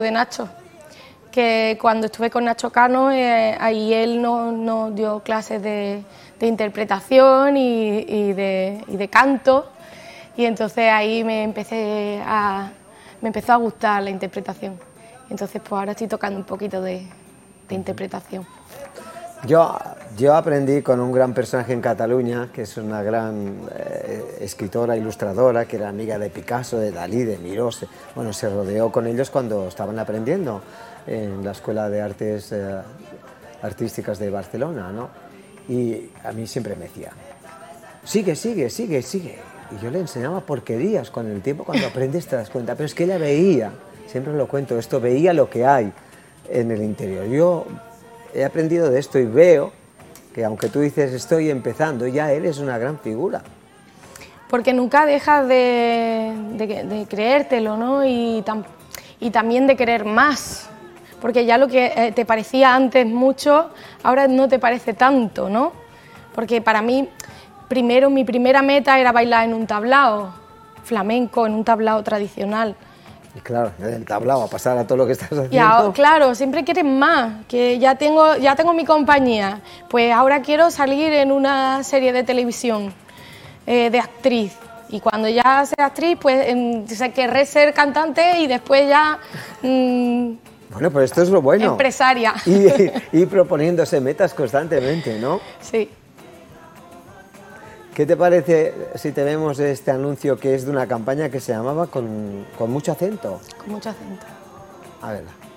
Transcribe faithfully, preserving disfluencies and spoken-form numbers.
de Nacho, que cuando estuve con Nacho Cano, eh, ahí él nos no dio clases de, de interpretación y, y, de, y de canto, y entonces ahí me empecé a, me empezó a gustar la interpretación. Entonces pues ahora estoy tocando un poquito de, de interpretación. Yo, yo aprendí con un gran personaje en Cataluña, que es una gran eh, escritora, ilustradora, que era amiga de Picasso, de Dalí, de Miró. Se, bueno, se rodeó con ellos cuando estaban aprendiendo en la Escuela de Artes eh, Artísticas de Barcelona, ¿no? Y a mí siempre me decía, sigue, sigue, sigue, sigue. Y yo le enseñaba porquerías. Con el tiempo, cuando aprendes, te das cuenta. Pero es que ella veía, siempre lo cuento esto, veía lo que hay en el interior. Yo he aprendido de esto y veo que, aunque tú dices estoy empezando, ya eres una gran figura. Porque nunca dejas de, de, de creértelo, ¿no? Y, tam, y también de querer más. Porque ya lo que eh, te parecía antes mucho, ahora no te parece tanto, ¿no? Porque para mí, primero, mi primera meta era bailar en un tablao flamenco, en un tablao tradicional. Y claro, del tablao a pasar a todo lo que estás haciendo. Y ahora, claro, siempre quieres más, que ya tengo, ya tengo mi compañía, pues ahora quiero salir en una serie de televisión eh, de actriz. Y cuando ya sea actriz, pues eh, querré ser cantante y después ya... Mmm, bueno, pues esto es lo bueno. Empresaria. Y, y proponiéndose metas constantemente, ¿no? Sí. ¿Qué te parece si tenemos este anuncio que es de una campaña que se llamaba Con, con mucho acento? Con mucho acento. A verla.